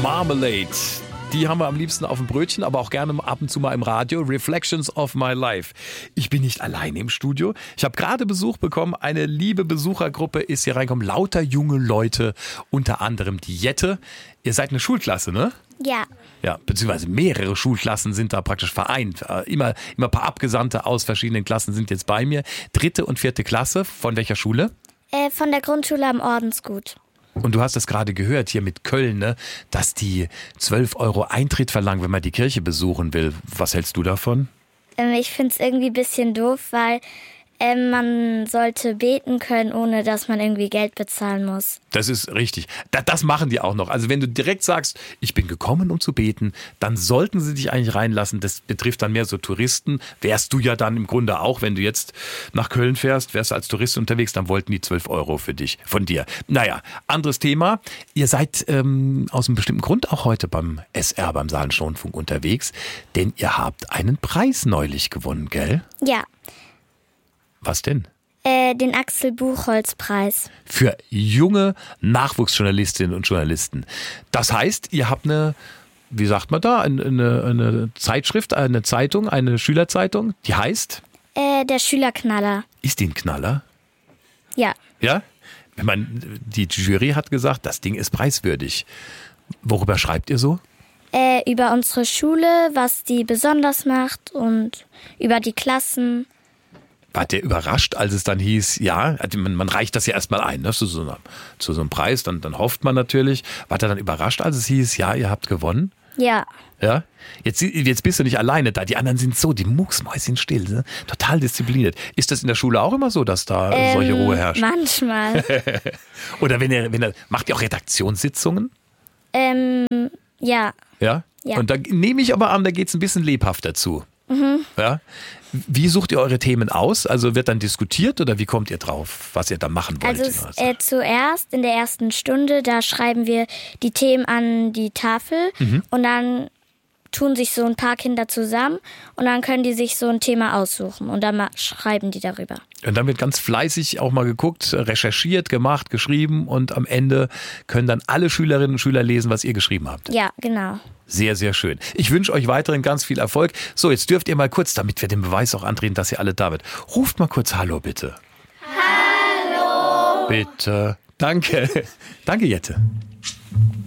Marmalade. Die haben wir am liebsten auf dem Brötchen, aber auch gerne ab und zu mal im Radio. Reflections of my life. Ich bin nicht alleine im Studio. Ich habe gerade Besuch bekommen. Eine liebe Besuchergruppe ist hier reingekommen. Lauter junge Leute, unter anderem die Jette. Ihr seid eine Schulklasse, ne? Ja. Ja, beziehungsweise mehrere Schulklassen sind da praktisch vereint. Immer ein paar Abgesandte aus verschiedenen Klassen sind jetzt bei mir. 3. und 4. Klasse. Von welcher Schule? Von der Grundschule am Ordensgut. Und du hast es gerade gehört hier mit Köln, ne, dass die 12 € Eintritt verlangen, wenn man die Kirche besuchen will. Was hältst du davon? Ich finde es irgendwie ein bisschen doof, weil man sollte beten können, ohne dass man irgendwie Geld bezahlen muss. Das ist richtig. Das machen die auch noch. Also wenn du direkt sagst, ich bin gekommen, um zu beten, dann sollten sie dich eigentlich reinlassen. Das betrifft dann mehr so Touristen. Wärst du ja dann im Grunde auch, wenn du jetzt nach Köln fährst, wärst du als Tourist unterwegs, dann wollten die 12 € von dir. Naja, anderes Thema. Ihr seid aus einem bestimmten Grund auch heute beim SR, beim Saarländischen Rundfunk unterwegs, denn ihr habt einen Preis neulich gewonnen, gell? Ja. Was denn? Den Axel-Buchholz-Preis. Für junge Nachwuchsjournalistinnen und Journalisten. Das heißt, ihr habt eine, wie sagt man da, eine Zeitschrift, eine Zeitung, eine Schülerzeitung, die heißt? Der Schülerknaller. Ist die ein Knaller? Ja. Ja? Die Jury hat gesagt, das Ding ist preiswürdig. Worüber schreibt ihr so? Über unsere Schule, was die besonders macht und über die Klassen. War der überrascht, als es dann hieß, ja, man reicht das ja erstmal ein, ne, zu so einem Preis, dann hofft man natürlich. War der dann überrascht, als es hieß, ja, ihr habt gewonnen? Ja. Ja? Jetzt bist du nicht alleine da, die anderen sind so, die Mucksmäuschen still, ne? Total diszipliniert. Ist das in der Schule auch immer so, dass da solche Ruhe herrscht? Manchmal. Oder macht ihr auch Redaktionssitzungen? Ja. Ja? Ja. Und da nehme ich aber an, da geht es ein bisschen lebhafter zu. Mhm. Ja? Wie sucht ihr eure Themen aus? Also wird dann diskutiert oder wie kommt ihr drauf, was ihr da machen wollt? Also zuerst in der ersten Stunde, da schreiben wir die Themen an die Tafel und dann tun sich so ein paar Kinder zusammen und dann können die sich so ein Thema aussuchen und dann schreiben die darüber. Und dann wird ganz fleißig auch mal geguckt, recherchiert, gemacht, geschrieben und am Ende können dann alle Schülerinnen und Schüler lesen, was ihr geschrieben habt. Ja, genau. Sehr, sehr schön. Ich wünsche euch weiterhin ganz viel Erfolg. So, jetzt dürft ihr mal kurz, damit wir den Beweis auch antreten, dass ihr alle da seid. Ruft mal kurz Hallo, bitte. Hallo. Bitte. Danke. Danke, Jette.